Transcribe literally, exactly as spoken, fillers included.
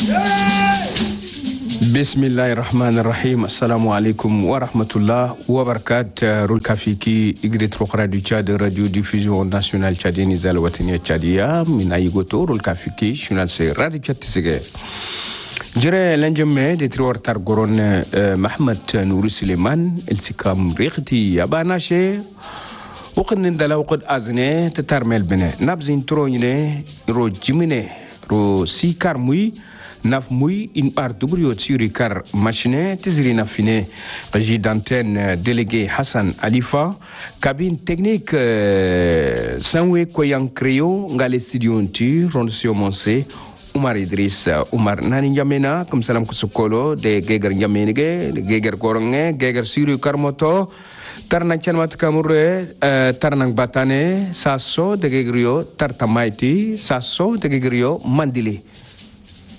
Bismillahirrahmanirrahim. Assalamu alaikum wa rahmatullah wa barakat. Rulkafiki igrit rokra du Tchad, radio diffusion nationale tchadienne Izal Watania Tchadia, mina yigoto Rulkafiki, journal se radio Tchatisege. Jere l'enjemme de trior targoron Mahmoud Nouri Suleiman, el sikam rikhti abanashe. وقد ندلا وقد أزنة تترمل بنا نبزين تروني رو جمنة رو سيكار موي نف موي إن أردبريو تيوري كار ماشنة تزرينا فينه قجيدانتين ديليغي حسن أليفا كابين تكنيك سانوي كويان كريو نغالي ستوديون تي روندسيو مونسي Umar Idris Umar nani njamena kum salam kusukolo de geger njamenige de geger koronge geger siru karmoto tarnak chanmat kamure tarnak batane sasso de gegerio tartamaiti sasso de gegerio mandili